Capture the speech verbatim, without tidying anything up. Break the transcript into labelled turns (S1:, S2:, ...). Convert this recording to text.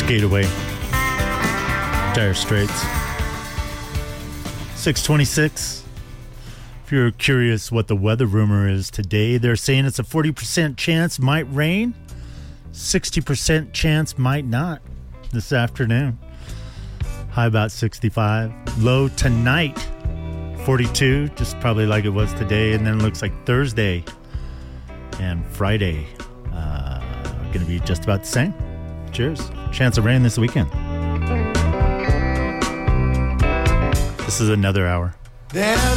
S1: skate away. Dire Straits. six twenty-six. If you're curious what the weather rumor is today, they're saying it's a forty percent chance might rain, sixty percent chance might not this afternoon. High about sixty-five. Low tonight, forty-two, just probably like it was today. And then it looks like Thursday and Friday uh, going to be just about the same. Cheers. Chance of rain this weekend. This is another hour. There's